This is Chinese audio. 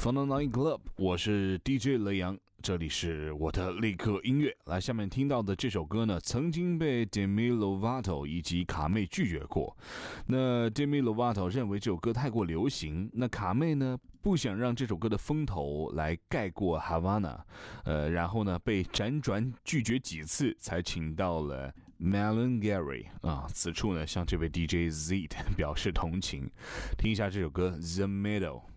Fun Night Club， 我是 DJ 雷阳，这里是我的立刻音乐。来，下面听到的这首歌呢，曾经被 Demi Lovato 以及卡妹拒绝过。那 Demi Lovato 认为这首歌太过流行，那卡妹呢不想让这首歌的风头来盖过 Havana， 然后呢被辗转拒绝几次，才请到了 Marlon Gary 啊。此处呢向这位 DJ Z 表示同情。听一下这首歌 The Middle。